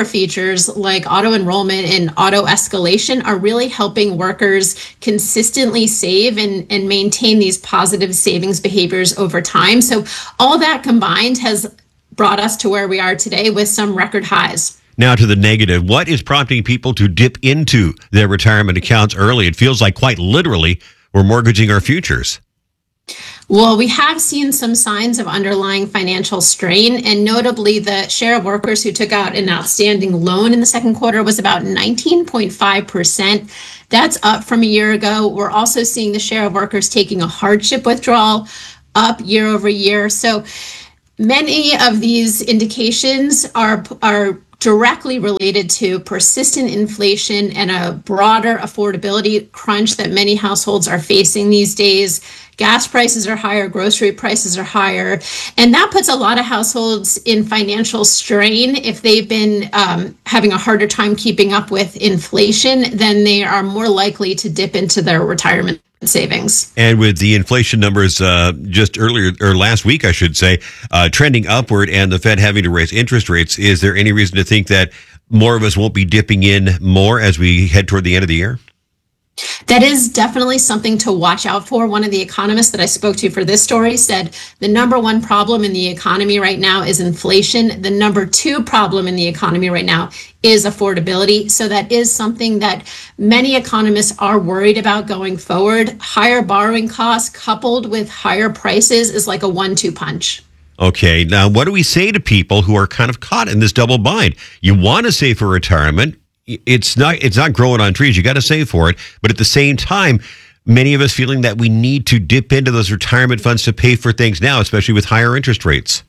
Speaker 22: auto enrollment and auto escalation are really helping workers consistently save and maintain these positive savings behaviors over time. So all that combined has brought us to where we are today with some record highs.
Speaker 10: Now to the negative. What is prompting people to dip into their retirement accounts early? It feels like quite literally we're mortgaging our futures.
Speaker 22: Well, we have seen some signs of underlying financial strain, and notably the share of workers who took out an outstanding loan in the second quarter was about 19.5%. That's up from a year ago. We're also seeing the share of workers taking a hardship withdrawal up year over year. So many of these indications are directly related to persistent inflation and a broader affordability crunch that many households are facing these days. Gas prices are higher, grocery prices are higher, and that puts a lot of households in financial strain. If they've been having a harder time keeping up with inflation, then they are more likely to dip into their retirement savings.
Speaker 10: And with the inflation numbers just earlier, or last week, I should say, trending upward and the Fed having to raise interest rates, is there any reason to think that more of us won't be dipping in more as we head toward the end of the year?
Speaker 22: That is definitely something to watch out for. One of the economists that I spoke to for this story said the number one problem in the economy right now is inflation. The number two problem in the economy right now is affordability. So that is something that many economists are worried about going forward. Higher borrowing costs coupled with higher prices is like a 1-2 punch.
Speaker 10: Okay, now what do we say to people who are kind of caught in this double bind? You want to save for retirement. It's not growing on trees. You got to save for it. But at the same time, many of us feeling that we need to dip into those retirement funds to pay for things now, especially with higher interest rates.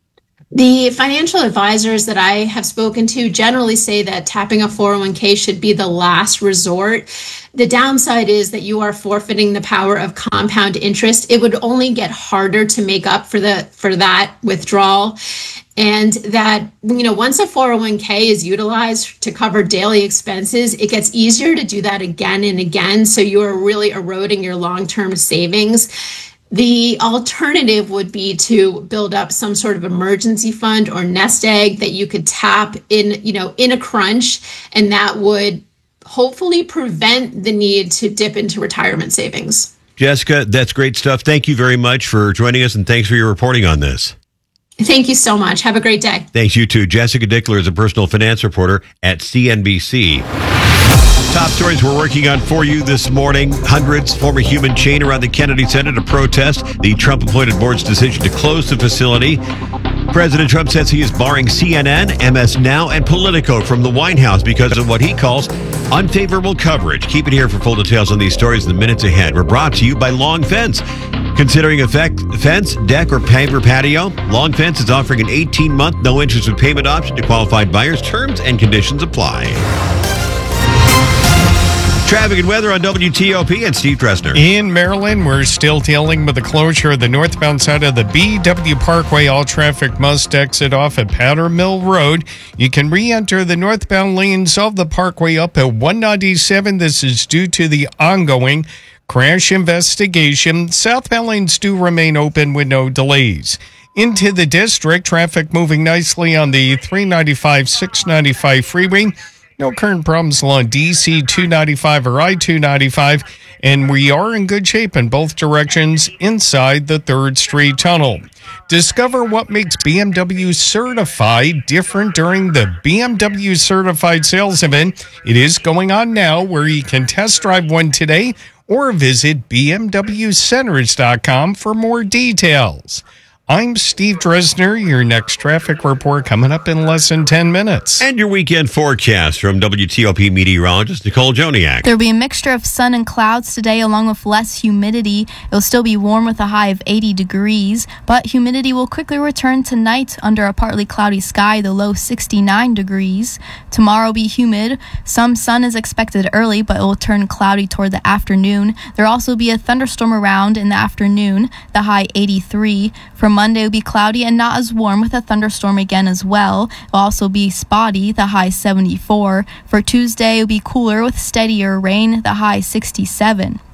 Speaker 22: The financial advisors that I have spoken to generally say that tapping a 401k should be the last resort. The downside is that you are forfeiting the power of compound interest. It would only get harder to make up for that withdrawal. And that, once a 401k is utilized to cover daily expenses, it gets easier to do that again and again. So you are really eroding your long-term savings. The alternative would be to build up some sort of emergency fund or nest egg that you could tap in a crunch, and that would hopefully prevent the need to dip into retirement savings.
Speaker 10: Jessica, that's great stuff. Thank you very much for joining us, and thanks for your reporting on this.
Speaker 22: Thank you so much. Have a great day.
Speaker 10: Thanks, you too. Jessica Dickler is a personal finance reporter at CNBC. Top stories we're working on for you this morning. Hundreds form a human chain around the Kennedy Center to protest the Trump-appointed board's decision to close the facility. President Trump says he is barring CNN, MS Now, and Politico from the White House because of what he calls unfavorable coverage. Keep it here for full details on these stories in the minutes ahead. We're brought to you by Long Fence. Considering a fence, deck, or paver patio, Long Fence is offering an 18-month no-interest payment option to qualified buyers. Terms and conditions apply. Traffic and weather on WTOP and Steve Dresner.
Speaker 17: In Maryland, we're still dealing with the closure of the northbound side of the BW Parkway. All traffic must exit off at Powder Mill Road. You can re-enter the northbound lanes of the Parkway up at 197. This is due to the ongoing crash investigation. Southbound lanes do remain open with no delays. Into the district, traffic moving nicely on the 395-695 freeway. No current problems along DC 295 or I-295, and we are in good shape in both directions inside the 3rd Street Tunnel. Discover what makes BMW Certified different during the BMW Certified Sales Event. It is going on now, where you can test drive one today or visit bmwcenters.com for more details. I'm Steve Dresner. Your next traffic report coming up in less than 10 minutes.
Speaker 10: And your weekend forecast from WTOP meteorologist Nicole Joniak.
Speaker 18: There'll be a mixture of sun and clouds today, along with less humidity. It'll still be warm with a high of 80 degrees, but humidity will quickly return tonight under a partly cloudy sky, the low 69 degrees. Tomorrow will be humid. Some sun is expected early, but it will turn cloudy toward the afternoon. There'll also be a thunderstorm around in the afternoon, the high 83. For Monday will be cloudy and not as warm with a thunderstorm again as well. It will also be spotty, the high 74. For Tuesday, it will be cooler with steadier rain, the high 67.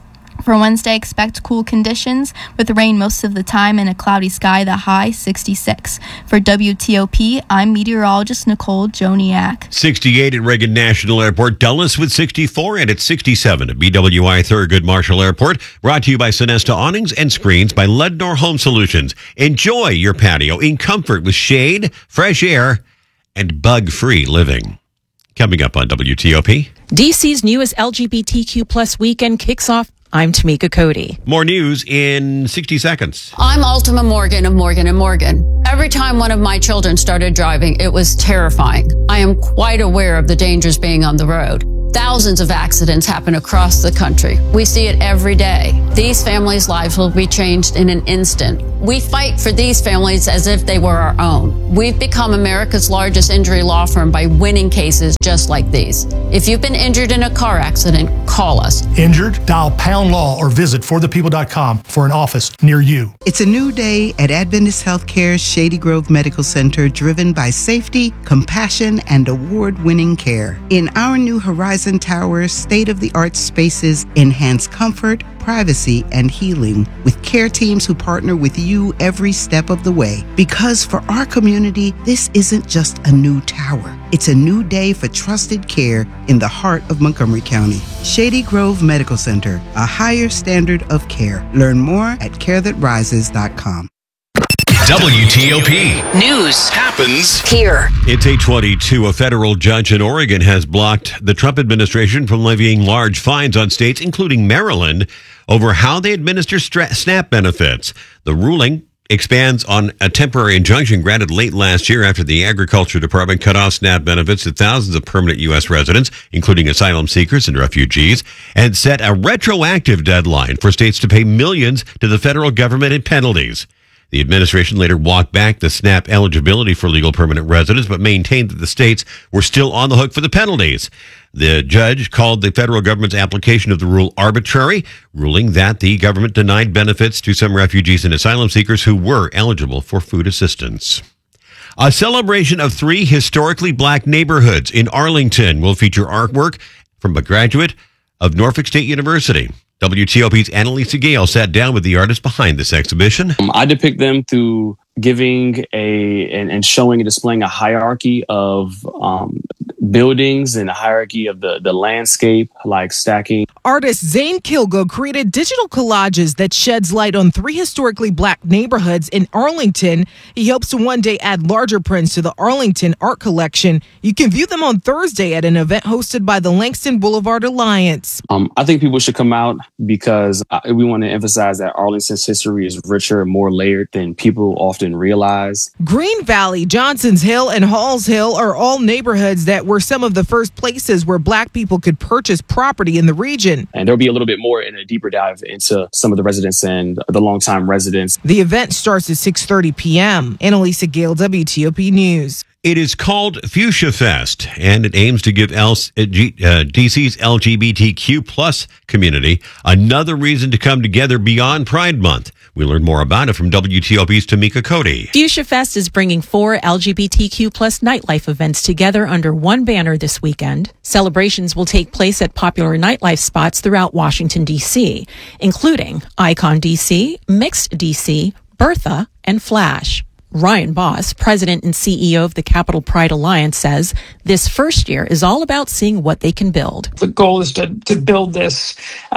Speaker 18: For Wednesday, expect cool conditions with rain most of the time and a cloudy sky, the high 66. For WTOP, I'm meteorologist Nicole Joniak.
Speaker 10: 68 at Reagan National Airport, Dulles with 64, and at 67 at BWI Thurgood Marshall Airport. Brought to you by Sonesta Awnings and Screens by Lednor Home Solutions. Enjoy your patio in comfort with shade, fresh air, and bug-free living. Coming up on WTOP.
Speaker 4: DC's newest LGBTQ plus weekend kicks off. I'm Tamika Cody.
Speaker 10: More news in 60 seconds.
Speaker 5: I'm Ultima Morgan of Morgan & Morgan. Every time one of my children started driving, it was terrifying. I am quite aware of the dangers being on the road. Thousands of accidents happen across the country. We see it every day. These families' lives will be changed in an instant. We fight for these families as if they were our own. We've become America's largest injury law firm by winning cases just like these. If you've been injured in a car accident, call us.
Speaker 8: Injured? Dial Pound Law or visit forthepeople.com for an office near you.
Speaker 9: It's a new day at Adventist Healthcare's Shady Grove Medical Center, driven by safety, compassion, and award-winning care. In our new Horizon Tower, state-of-the-art spaces enhance comfort, privacy, and healing with care teams who partner with you every step of the way. Because for our community, this isn't just a new tower. It's a new day for trusted care in the heart of Montgomery County. Shady Grove Medical Center, a higher standard of care. Learn more at carethatrises.com.
Speaker 21: WTOP.
Speaker 3: News
Speaker 21: happens
Speaker 3: here.
Speaker 10: It's 8:22. A federal judge in Oregon has blocked the Trump administration from levying large fines on states, including Maryland, over how they administer SNAP benefits. The ruling expands on a temporary injunction granted late last year after the Agriculture Department cut off SNAP benefits to thousands of permanent U.S. residents, including asylum seekers and refugees, and set a retroactive deadline for states to pay millions to the federal government in penalties. The administration later walked back the SNAP eligibility for legal permanent residents, but maintained that the states were still on the hook for the penalties. The judge called the federal government's application of the rule arbitrary, ruling that the government denied benefits to some refugees and asylum seekers who were eligible for food assistance. A celebration of 3 historically black neighborhoods in Arlington will feature artwork from a graduate of Norfolk State University. WTOP's Annalisa Gale sat down with the artist behind this exhibition.
Speaker 11: I depict them through giving and showing and displaying a hierarchy of buildings and a hierarchy of the landscape, like stacking.
Speaker 12: Artist Zane Kilgo created digital collages that sheds light on 3 historically black neighborhoods in Arlington. He hopes to one day add larger prints to the Arlington art collection. You can view them on Thursday at an event hosted by the Langston Boulevard Alliance.
Speaker 11: I think people should come out because we want to emphasize that Arlington's history is richer and more layered than people often realize.
Speaker 12: Green Valley, Johnson's Hill, and Halls Hill are all neighborhoods that were some of the first places where black people could purchase property in the region.
Speaker 11: And there'll be a little bit more in a deeper dive into some of the residents and the longtime residents.
Speaker 12: The event starts at 6:30 p.m. Annalisa Gale, WTOP News.
Speaker 10: It is called Fuchsia Fest, and it aims to give DC's LGBTQ plus community another reason to come together beyond Pride Month. We learn more about it from WTOP's Tamika Cody.
Speaker 4: Fuchsia Fest is bringing 4 LGBTQ plus nightlife events together under one banner this weekend. Celebrations will take place at popular nightlife spots throughout Washington, D.C., including Icon D.C., Mixed D.C., Bertha, and Flash. Ryan Boss, president and CEO of the Capital Pride Alliance, says this first year is all about seeing what they can build.
Speaker 23: The goal is to build this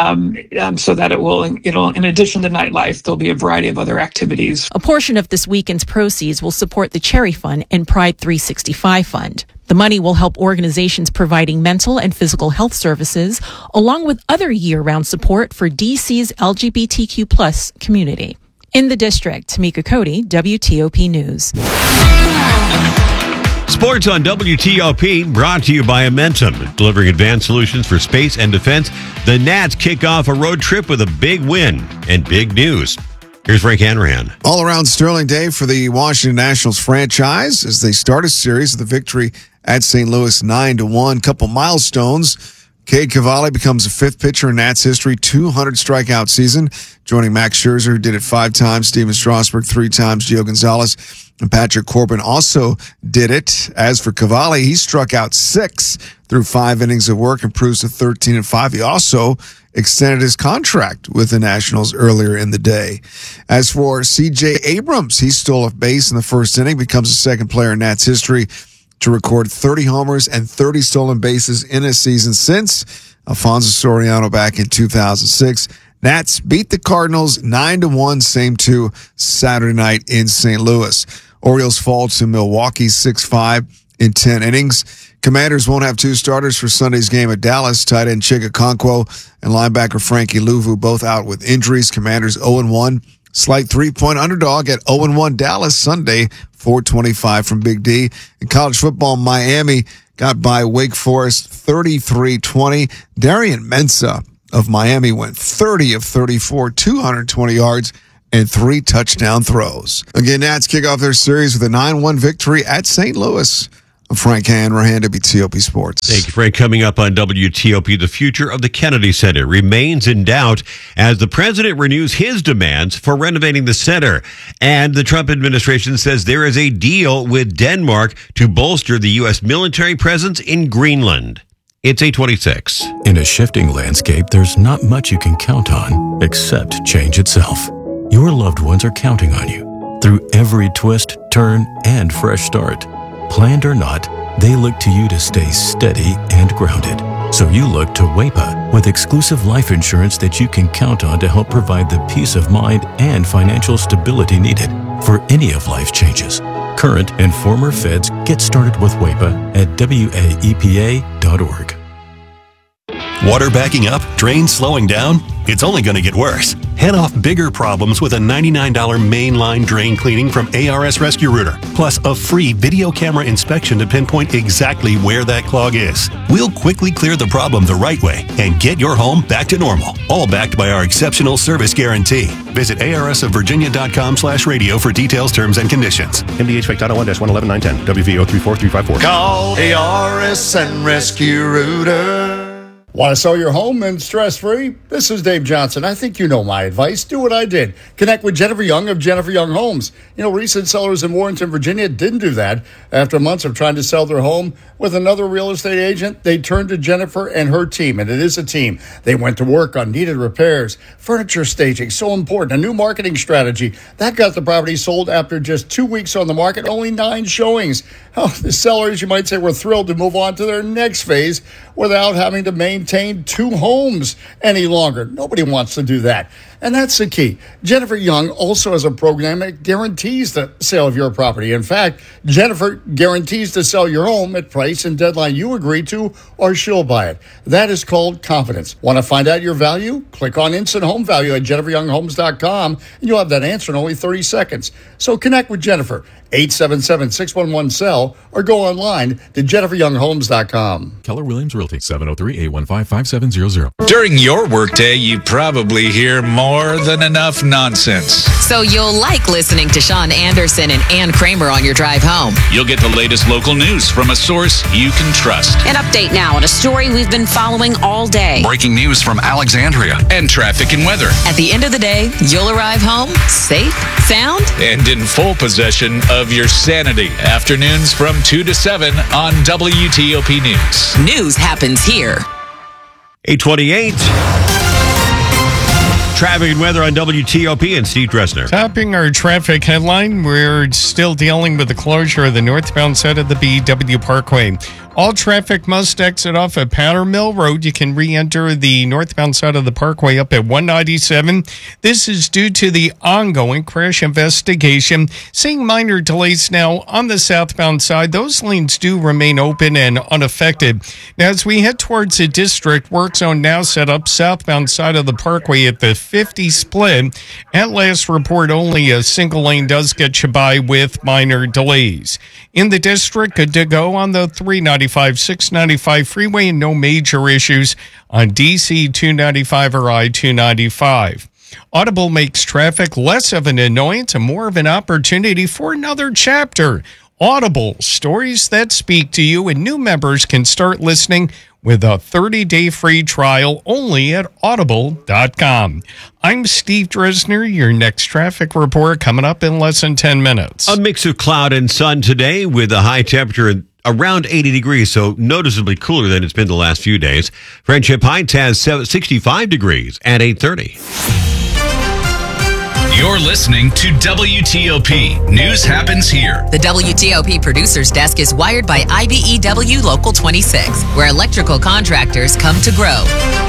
Speaker 23: so that it'll, in addition to nightlife, there'll be a variety of other activities.
Speaker 4: A portion of this weekend's proceeds will support the Cherry Fund and Pride 365 Fund. The money will help organizations providing mental and physical health services, along with other year-round support for DC's LGBTQ plus community. In the district, Tamika Cody, WTOP News.
Speaker 10: Sports on WTOP, brought to you by Amentum, delivering advanced solutions for space and defense. The Nats kick off a road trip with a big win and big news. Here's Frank Hanrahan.
Speaker 24: All around sterling day for the Washington Nationals franchise as they start a series of the victory at St. Louis 9-1. Couple milestones. Cade Cavalli becomes the fifth pitcher in Nats history, 200 strikeout season, joining Max Scherzer, who did it 5 times, Steven Strasburg 3 times, Gio Gonzalez, and Patrick Corbin also did it. As for Cavalli, he struck out 6 through 5 innings of work, improves to 13-5. He also extended his contract with the Nationals earlier in the day. As for C.J. Abrams, he stole a base in the first inning, becomes the second player in Nats history to record 30 homers and 30 stolen bases in a season since Alfonso Soriano back in 2006. Nats beat the Cardinals 9-1, same to Saturday night in St. Louis. Orioles fall to Milwaukee 6-5 in 10 innings. Commanders won't have 2 starters for Sunday's game at Dallas. Tight end Chig Okonkwo and linebacker Frankie Louvu both out with injuries. Commanders 0-1. Slight 3-point underdog at 0-1 Dallas Sunday, 425 from Big D. In college football, Miami got by Wake Forest 33-20. Darian Mensah of Miami went 30 of 34, 220 yards, and 3 touchdown throws. Again, Nats kick off their series with a 9-1 victory at St. Louis. I'm Frank Hanrahan, WTOP Sports.
Speaker 10: Thank you, Frank. Coming up on WTOP, the future of the Kennedy Center remains in doubt as the president renews his demands for renovating the center. And the Trump administration says there is a deal with Denmark to bolster the U.S. military presence in Greenland. It's 8:26.
Speaker 1: In a shifting landscape, there's not much you can count on except change itself. Your loved ones are counting on you through every twist, turn, and fresh start. Planned or not, they look to you to stay steady and grounded. So you look to WAPA with exclusive life insurance that you can count on to help provide the peace of mind and financial stability needed for any of life's changes. Current and former feds get started with WAPA at WAEPA.org.
Speaker 14: Water backing up? Drains slowing down? It's only going to get worse. Head off bigger problems with a $99 mainline drain cleaning from ARS Rescue Rooter, plus a free video camera inspection to pinpoint exactly where that clog is. We'll quickly clear the problem the right way and get your home back to normal, all backed by our exceptional service guarantee. Visit arsofvirginia.com/radio for details, terms, and conditions.
Speaker 15: MDH Title 1-111910, WVO 34354.
Speaker 7: Call ARS and Rescue Rooter. Want to sell your home and stress-free? This is Dave Johnson. I think you know my advice. Do what I did. Connect with Jennifer Young of Jennifer Young Homes. You know, recent sellers in Warrenton, Virginia didn't do that. After months of trying to sell their home with another real estate agent, they turned to Jennifer and her team, and it is a team. They went to work on needed repairs, furniture staging, so important, a new marketing strategy. That got the property sold after just 2 weeks on the market, only 9 showings. Oh, the sellers, you might say, were thrilled to move on to their next phase without having to maintain 2 homes any longer. Nobody wants to do that. And that's the key. Jennifer Young also has a program that guarantees the sale of your property. In fact, Jennifer guarantees to sell your home at price and deadline you agree to, or she'll buy it. That is called confidence. Want to find out your value? Click on Instant Home Value at JenniferYoungHomes.com, and you'll have that answer in only 30 seconds. So connect with Jennifer, 877-611-SELL, or go online to JenniferYoungHomes.com.
Speaker 16: Keller Williams Realty, 703-815-5700.
Speaker 21: During your workday, you probably hear more than enough nonsense.
Speaker 3: So you'll like listening to Sean Anderson and Ann Kramer on your drive home.
Speaker 21: You'll get the latest local news from a source you can trust.
Speaker 3: An update now on a story we've been following all day.
Speaker 19: Breaking news from Alexandria.
Speaker 21: And traffic and weather.
Speaker 3: At the end of the day, you'll arrive home safe, sound,
Speaker 21: and in full possession of your sanity. Afternoons from 2 to 7 on WTOP News.
Speaker 3: News happens here.
Speaker 10: 828. Traffic and weather on WTOP and Steve Dressner.
Speaker 17: Topping our traffic headline, we're still dealing with the closure of the northbound side of the BW Parkway. All traffic must exit off at Powder Mill Road. You can re-enter the northbound side of the parkway up at 197. This is due to the ongoing crash investigation. Seeing minor delays now on the southbound side. Those lanes do remain open and unaffected. Now, as we head towards the district, work zone now set up southbound side of the parkway at the 50 split. At last report, only a single lane does get you by with minor delays. In the district, good to go on the 395-695 freeway and no major issues on DC 295 or I-295. Audible makes traffic less of an annoyance and more of an opportunity for another chapter. Audible, stories that speak to you, and new members can start listening with a 30-day free trial only at audible.com. I'm Steve Dresner. Your next traffic report coming up in less than 10 minutes.
Speaker 10: A mix of cloud and sun today with a high temperature around 80 degrees, so noticeably cooler than it's been the last few days. Friendship Heights has 65 degrees at 8:30.
Speaker 21: You're listening to WTOP. News happens here.
Speaker 3: The WTOP producer's desk is wired by IBEW Local 26, where electrical contractors come to grow.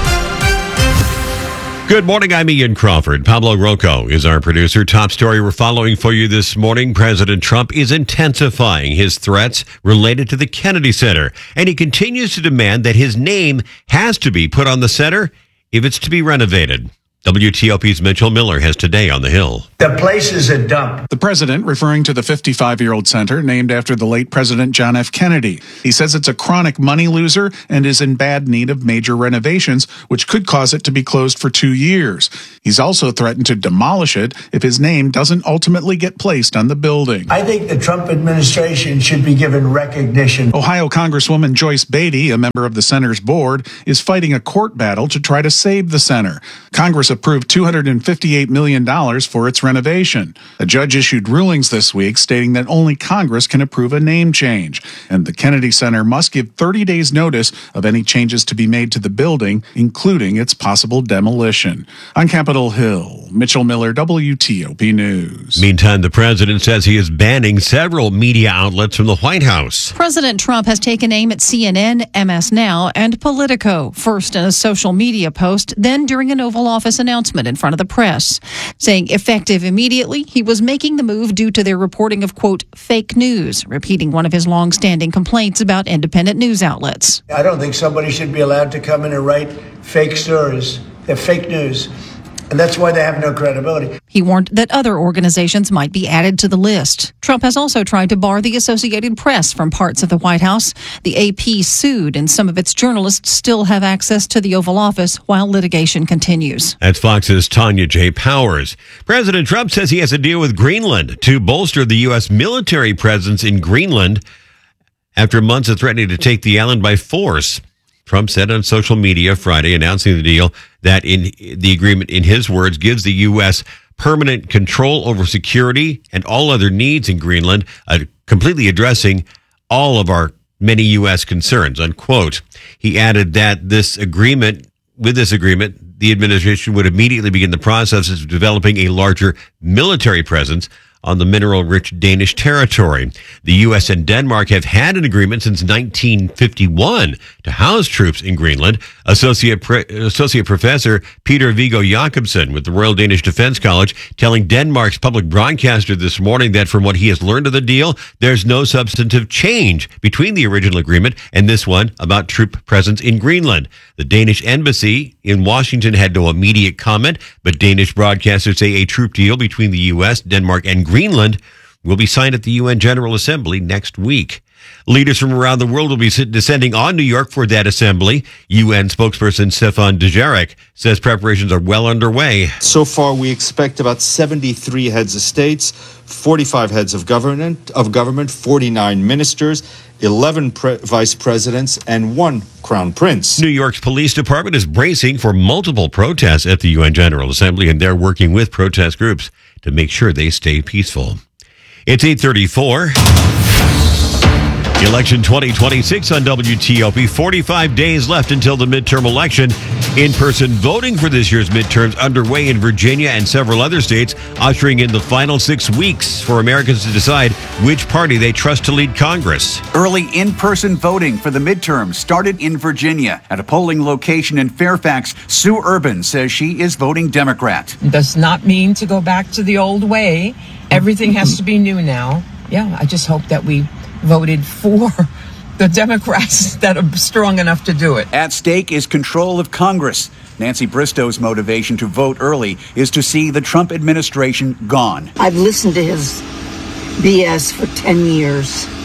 Speaker 10: Good morning, I'm Ian Crawford. Pablo Rocco is our producer. Top story we're following for you this morning. President Trump is intensifying his threats related to the Kennedy Center, and he continues to demand that his name has to be put on the center if it's to be renovated. WTOP's Mitchell Miller has Today on the Hill.
Speaker 2: The place is a dump.
Speaker 6: The president referring to the 55-year-old center named after the late President John F. Kennedy. He says it's a chronic money loser and is in bad need of major renovations, which could cause it to be closed for 2 years. He's also threatened to demolish it if his name doesn't ultimately get placed on the building.
Speaker 2: I think the Trump administration should be given recognition.
Speaker 6: Ohio Congresswoman Joyce Beatty, a member of the center's board, is fighting a court battle to try to save the center. Congress approved $258 million for its renovation. A judge issued rulings this week stating that only Congress can approve a name change, and the Kennedy Center must give 30 days notice of any changes to be made to the building, including its possible demolition. On Capitol Hill, Mitchell Miller, WTOP News.
Speaker 10: Meantime, the president says he is banning several media outlets from the White House.
Speaker 13: President Trump has taken aim at CNN, MS Now, and Politico, first in a social media post, then during an Oval Office announcement in front of the press, saying effective immediately, he was making the move due to their reporting of, quote, fake news, repeating one of his long-standing complaints about independent news outlets.
Speaker 2: I don't think somebody should be allowed to come in and write fake stories. They're fake news. And that's why they have no credibility.
Speaker 13: He warned that other organizations might be added to the list. Trump has also tried to bar the Associated Press from parts of the White House. The AP sued, and some of its journalists still have access to the Oval Office while litigation continues.
Speaker 10: That's Fox's Tanya J. Powers. President Trump says he has a deal with Greenland to bolster the U.S. military presence in Greenland after months of threatening to take the island by force. Trump said on social media Friday, announcing the deal, that in the agreement, in his words, gives the U.S. permanent control over security and all other needs in Greenland, completely addressing all of our many U.S. concerns, unquote. He added that with this agreement, the administration would immediately begin the process of developing a larger military presence on the mineral-rich Danish territory. The U.S. and Denmark have had an agreement since 1951 to house troops in Greenland. Associate Professor Peter Viggo Jacobsen with the Royal Danish Defence College telling Denmark's public broadcaster this morning that from what he has learned of the deal, there's no substantive change between the original agreement and this one about troop presence in Greenland. The Danish embassy in Washington had no immediate comment, but Danish broadcasters say a troop deal between the U.S., Denmark, and Greenland will be signed at the UN General Assembly next week. Leaders from around the world will be descending on New York for that assembly. UN spokesperson Stefan Dujarric says preparations are well underway.
Speaker 20: So far, we expect about 73 heads of states, 45 heads of government, 49 ministers, 11 vice presidents, and 1 crown prince.
Speaker 10: New York's police department is bracing for multiple protests at the UN General Assembly, and they're working with protest groups to make sure they stay peaceful. It's 8:34. Election 2026 on WTOP. 45 days left until the midterm election. In-person voting for this year's midterms underway in Virginia and several other states, ushering in the final 6 weeks for Americans to decide which party they trust to lead Congress.
Speaker 25: Early in-person voting for the midterms started in Virginia. At a polling location in Fairfax, Sue Urban says she is voting Democrat.
Speaker 26: It does not mean to go back to the old way. Everything has to be new now. Yeah, I just hope that we voted for the Democrats that are strong enough to do it.
Speaker 25: At stake is control of Congress. Nancy Bristow's motivation to vote early is to see the Trump administration gone.
Speaker 27: I've listened to his BS for 10 years.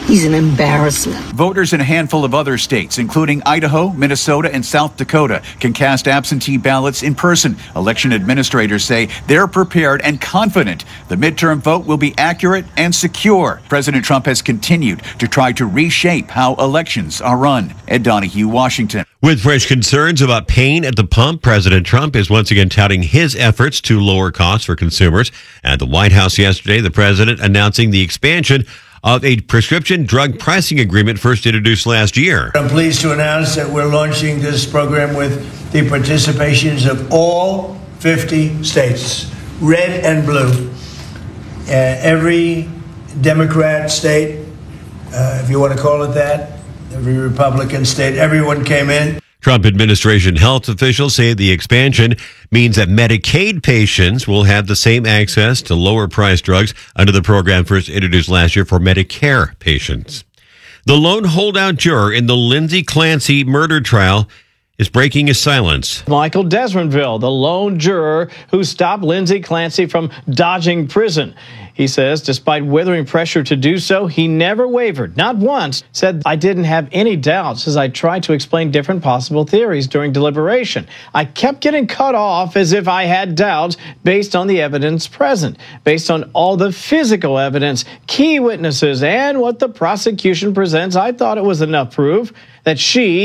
Speaker 5: He's an embarrassment.
Speaker 25: Voters in a handful of other states, including Idaho, Minnesota, and South Dakota, can cast absentee ballots in person. Election administrators say they're prepared and confident the midterm vote will be accurate and secure. President Trump has continued to try to reshape how elections are run. Ed Donahue, Washington.
Speaker 10: With fresh concerns about pain at the pump, President Trump is once again touting his efforts to lower costs for consumers. At the White House yesterday, the president announcing the expansion of a prescription drug pricing agreement first introduced last year.
Speaker 2: I'm pleased to announce that we're launching this program with the participations of all 50 states, red and blue. Every Democrat state, if you want to call it that, every Republican state, everyone came in.
Speaker 10: Trump administration health officials say the expansion means that Medicaid patients will have the same access to lower priced drugs under the program first introduced last year for Medicare patients. The lone holdout juror in the Lindsay Clancy murder trial is breaking his silence.
Speaker 8: Michael Desmondville, the lone juror who stopped Lindsay Clancy from dodging prison. He says despite withering pressure to do so, he never wavered, not once. Said, I didn't have any doubts as I tried to explain different possible theories during deliberation. I kept getting cut off as if I had doubts based on the evidence present, based on all the physical evidence, key witnesses, and what the prosecution presents. I thought it was enough proof that she